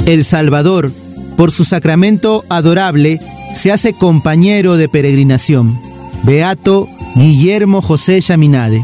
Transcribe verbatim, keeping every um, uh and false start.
El Salvador, por su sacramento adorable, se hace compañero de peregrinación. Beato Guillermo José Chaminade.